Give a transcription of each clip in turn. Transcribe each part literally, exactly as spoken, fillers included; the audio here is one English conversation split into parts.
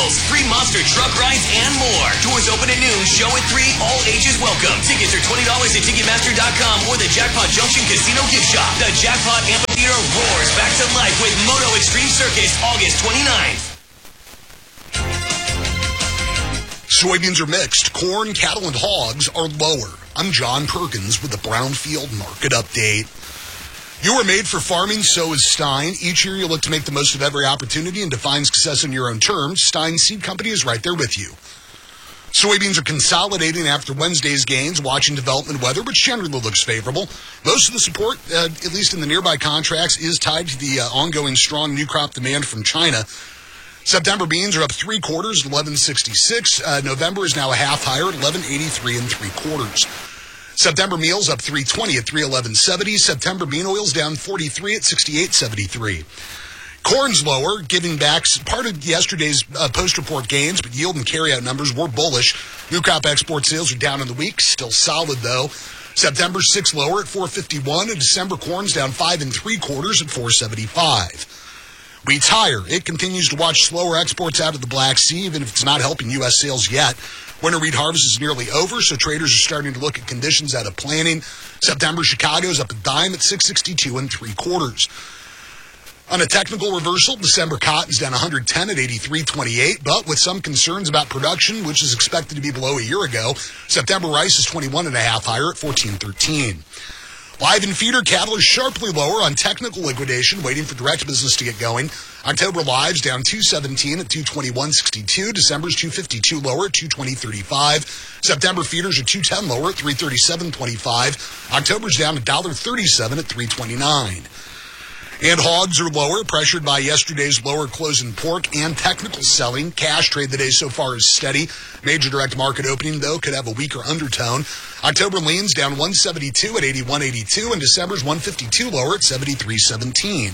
meals, free monster truck rides, and more. Doors open at noon, show at three, all ages welcome. Tickets are twenty dollars at Ticketmaster dot com or the Jackpot Junction Casino Gift Shop. The Jackpot Amphitheater roars back to life with Moto Extreme Circus August twenty-ninth. Soybeans are mixed. Corn, cattle, and hogs are lower. I'm John Perkins with the Brownfield Market Update. You are made for farming, so is Stein. Each year you look to make the most of every opportunity and define success on your own terms. Stein Seed Company is right there with you. Soybeans are consolidating after Wednesday's gains, watching development weather, which generally looks favorable. Most of the support, uh, at least in the nearby contracts, is tied to the uh, ongoing strong new crop demand from China. September beans are up three quarters at eleven sixty-six. Uh, November is now a half higher at eleven eighty-three and three quarters. September meals up three twenty at three eleven seventy. September bean oils down forty-three at sixty-eight seventy-three. Corn's lower, giving back part of yesterday's uh, post-report gains, but yield and carryout numbers were bullish. New crop export sales are down in the week, still solid though. September six lower at four fifty-one, and December corn's down five and three quarters at four seventy-five. Wheat's higher. It continues to watch slower exports out of the Black Sea, even if it's not helping U S sales yet. Winter wheat harvest is nearly over, so traders are starting to look at conditions out of planning. September, Chicago's up a dime at six sixty-two and three quarters. On a technical reversal, December cotton's down one hundred ten at eighty-three twenty-eight, but with some concerns about production, which is expected to be below a year ago, September rice is twenty-one and a half higher at fourteen thirteen. Live and feeder cattle are sharply lower on technical liquidation, waiting for direct business to get going. October lives down two seventeen at two twenty-one sixty-two. December's two fifty-two lower at two twenty thirty-five. September feeders are two ten lower at three thirty-seven twenty-five. October's down one thirty-seven at three twenty-nine. And hogs are lower, pressured by yesterday's lower closing pork and technical selling. Cash trade the day so far is steady. Major direct market opening, though, could have a weaker undertone. October leans down one seventy-two at eighty-one eighty-two, and December's one fifty-two lower at seventy-three seventeen.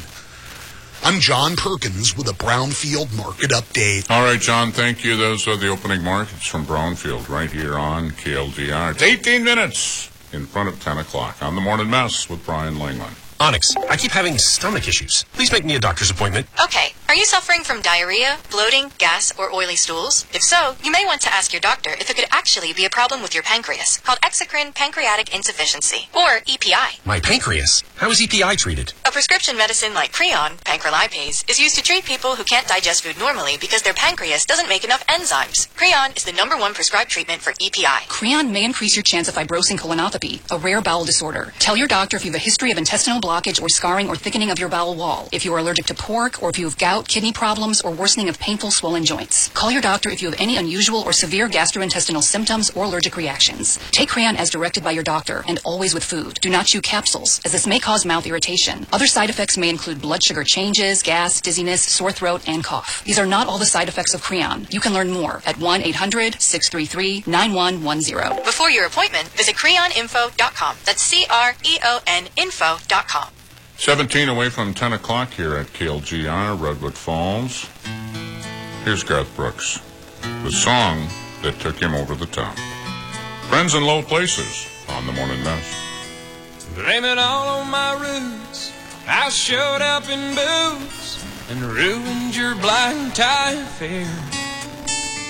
I'm John Perkins with a Brownfield Market Update. All right, John, thank you. Those are the opening markets from Brownfield right here on K L G R. It's eighteen minutes in front of ten o'clock on the Morning Mess with Brian Langland. Onyx, I keep having stomach issues. Please make me a doctor's appointment. Okay. Are you suffering from diarrhea, bloating, gas, or oily stools? If so, you may want to ask your doctor if it could actually be a problem with your pancreas, called exocrine pancreatic insufficiency, or E P I. My pancreas? How is E P I treated? A prescription medicine like Creon, pancrelipase, is used to treat people who can't digest food normally because their pancreas doesn't make enough enzymes. Creon is the number one prescribed treatment for E P I. Creon may increase your chance of fibrosing colonopathy, a rare bowel disorder. Tell your doctor if you have a history of intestinal blockage or scarring or thickening of your bowel wall, if you are allergic to pork, or if you have gout, kidney problems, or worsening of painful swollen joints. Call your doctor if you have any unusual or severe gastrointestinal symptoms or allergic reactions. Take Creon as directed by your doctor, and always with food. Do not chew capsules, as this may cause mouth irritation. Other side effects may include blood sugar changes, gas, dizziness, sore throat, and cough. These are not all the side effects of Creon. You can learn more at one eight hundred six three three nine one one zero. Before your appointment, visit creon info dot com. That's C R E O N info dot com. seventeen away from ten o'clock here at K L G R, Redwood Falls. Here's Garth Brooks, the song that took him over the top. Friends in Low Places on the Morning Mess. Blame it all on my roots. I showed up in boots and ruined your black tie affair.